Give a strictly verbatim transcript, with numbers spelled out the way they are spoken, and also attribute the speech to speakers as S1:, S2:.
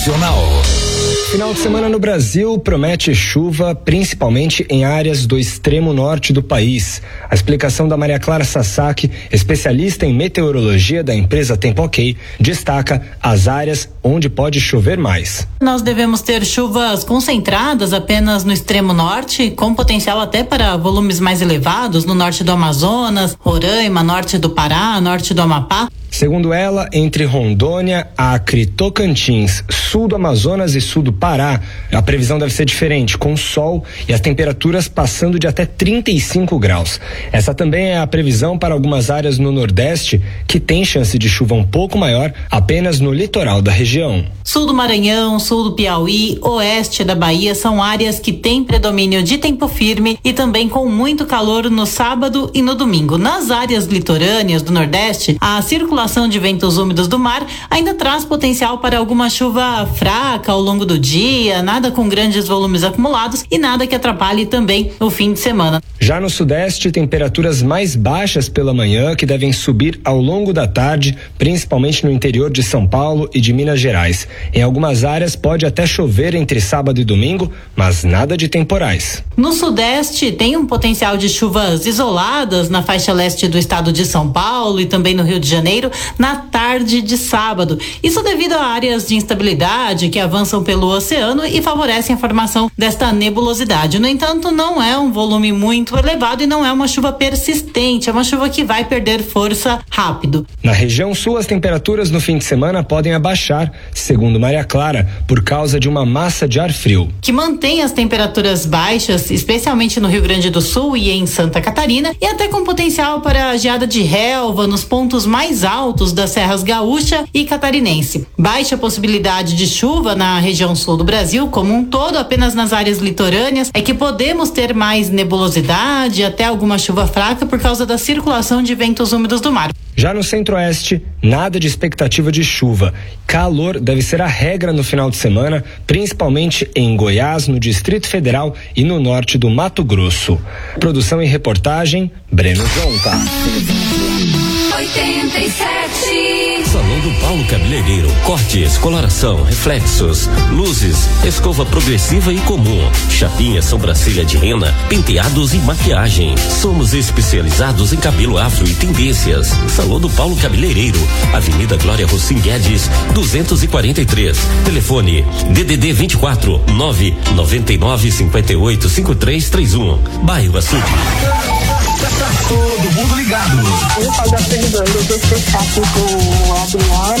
S1: Final de semana no Brasil promete chuva, principalmente em áreas do extremo norte do país. A explicação da Maria Clara Sasaki, especialista em meteorologia da empresa Tempo Ok, destaca as áreas onde pode chover mais.
S2: Nós devemos ter chuvas concentradas apenas no extremo norte, com potencial até para volumes mais elevados no norte do Amazonas, Roraima, norte do Pará, norte do Amapá.
S1: Segundo ela, entre Rondônia, Acre, Tocantins, sul do Amazonas e sul do Pará, a previsão deve ser diferente, com sol e as temperaturas passando de até trinta e cinco graus. Essa também é a previsão para algumas áreas no Nordeste, que tem chance de chuva um pouco maior apenas no litoral da região.
S2: Sul do Maranhão, sul do Piauí, oeste da Bahia são áreas que têm predomínio de tempo firme e também com muito calor no sábado e no domingo. Nas áreas litorâneas do Nordeste, a circulação de ventos úmidos do mar ainda traz potencial para alguma chuva fraca ao longo do dia, nada com grandes volumes acumulados e nada que atrapalhe também o fim de semana.
S1: Já no Sudeste, temperaturas mais baixas pela manhã que devem subir ao longo da tarde, principalmente no interior de São Paulo e de Minas Gerais. Em algumas áreas pode até chover entre sábado e domingo, mas nada de temporais.
S2: No Sudeste tem um potencial de chuvas isoladas na faixa leste do estado de São Paulo e também no Rio de Janeiro na tarde de sábado. Isso devido a áreas de instabilidade que avançam pelo oceano e favorecem a formação desta nebulosidade. No entanto, não é um volume muito elevado e não é uma chuva persistente, é uma chuva que vai perder força rápido.
S1: Na região sul, as temperaturas no fim de semana podem abaixar, segundo Maria Clara, por causa de uma massa de ar frio,
S2: que mantém as temperaturas baixas, especialmente no Rio Grande do Sul e em Santa Catarina, e até com potencial para geada de relva nos pontos mais altos das serras gaúcha e catarinense. Baixa possibilidade de chuva na região sul do Brasil como um todo, apenas nas áreas litorâneas é que podemos ter mais nebulosidade, até alguma chuva fraca por causa da circulação de ventos úmidos do mar.
S1: Já no centro-oeste, nada de expectativa de chuva. Calor deve ser a regra no final de semana, principalmente em Goiás, no Distrito Federal e no norte do Mato Grosso. Produção e reportagem, Breno Zonta.
S3: oitenta e sete
S4: Salão do Paulo Cabeleireiro, cortes, coloração, reflexos, luzes, escova progressiva e comum, chapinha, sobrancelha de rena, penteados e maquiagem. Somos especializados em cabelo afro e tendências. Salão do Paulo Cabeleireiro, Avenida Glória Rossim Guedes, duzentos e quarenta e três. Telefone D D D vinte e quatro, nove nove nove, cinco oito, cinco três três um. Bairro Açude.
S5: Todo mundo ligado.
S6: Eu falo da Fernanda, eu tô aqui com o Adriano.